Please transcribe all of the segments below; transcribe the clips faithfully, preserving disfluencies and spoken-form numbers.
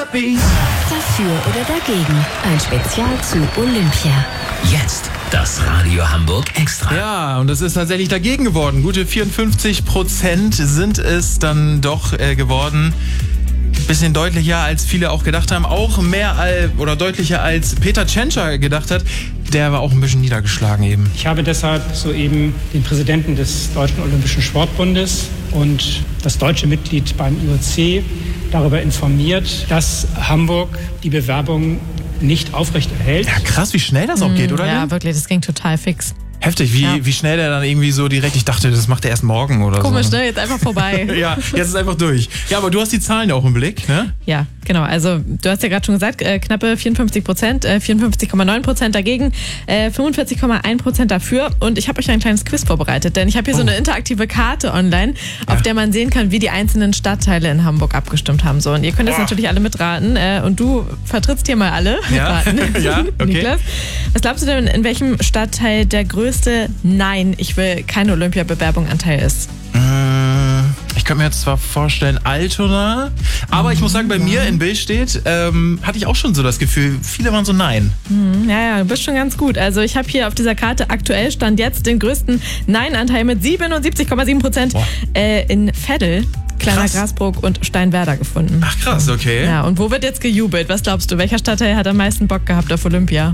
happy. Dafür oder dagegen. Ein Spezial zu Olympia. Jetzt das Radio Hamburg Extra. Ja, und es ist tatsächlich dagegen geworden. Gute vierundfünfzig Prozent sind es dann doch äh, geworden. Bisschen deutlicher, als viele auch gedacht haben. Auch mehr als, oder deutlicher als Peter Tschentscher gedacht hat. Der war auch ein bisschen niedergeschlagen eben. Ich habe deshalb soeben den Präsidenten des Deutschen Olympischen Sportbundes und das deutsche Mitglied beim I O C darüber informiert, dass Hamburg die Bewerbung nicht aufrechterhält. Ja, krass, wie schnell das auch geht, oder? Ja, wirklich, das ging total fix. Heftig, wie, Ja. wie schnell der dann irgendwie so direkt, ich dachte, das macht er erst morgen oder Komisch, so. ne? Jetzt einfach vorbei. Ja, jetzt ist einfach durch. Ja, aber du hast die Zahlen auch im Blick, ne? Ja, genau. Also du hast ja gerade schon gesagt, äh, knappe vierundfünfzig Prozent, äh, vierundfünfzig Komma neun Prozent dagegen, äh, fünfundvierzig Komma eins Prozent dafür. Und ich habe euch ein kleines Quiz vorbereitet, denn ich habe hier so Oh. eine interaktive Karte online, auf Ja. der man sehen kann, wie die einzelnen Stadtteile in Hamburg abgestimmt haben. So, und ihr könnt das Boah. natürlich natürlich alle mitraten. Äh, und du vertrittst hier mal alle. Ja. Raten. Ja, okay. Niklas, was glaubst du denn, in welchem Stadtteil der größte Nein, ich will keine Olympia-Bewerbung Anteil ist? Ich könnte mir jetzt zwar vorstellen, Altona, aber ich muss sagen, bei mir in Bild steht, ähm, hatte ich auch schon so das Gefühl, viele waren so nein. Ja, ja, du bist schon ganz gut. Also ich habe hier auf dieser Karte aktuell Stand jetzt den größten Nein-Anteil mit siebenundsiebzig Komma sieben Prozent äh, in Veddel, Kleiner Krass. Grasbrook und Steinwerder gefunden. Ach krass, okay. Ja, und wo wird jetzt gejubelt? Was glaubst du? Welcher Stadtteil hat am meisten Bock gehabt auf Olympia?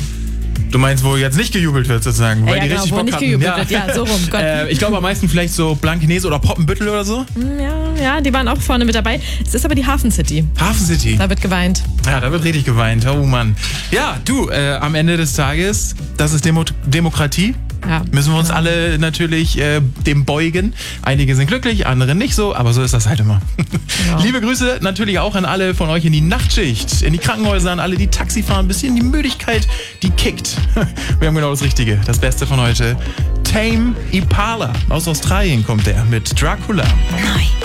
Du meinst, wo jetzt nicht gejubelt wird sozusagen, weil ja, die genau, richtig wo Bock nicht hatten. gejubelt wird. Ja, so rum. Gott. Äh, ich glaube am meisten vielleicht so Blankenese oder Poppenbüttel oder so. Ja, ja, die waren auch vorne mit dabei. Es ist aber die Hafen City. Hafen City. Da wird geweint. Ja, da wird richtig geweint. Oh Mann. Ja, du, äh, am Ende des Tages, das ist Demo- Demokratie. Ja. Müssen wir uns alle natürlich äh, dem beugen. Einige sind glücklich, andere nicht so, aber so ist das halt immer. Genau. Liebe Grüße natürlich auch an alle von euch in die Nachtschicht, in die Krankenhäuser, an alle, die Taxi fahren, ein bisschen die Müdigkeit, die kickt. Wir haben genau das Richtige, das Beste von heute. Tame Impala aus Australien kommt der mit Dracula. Neu.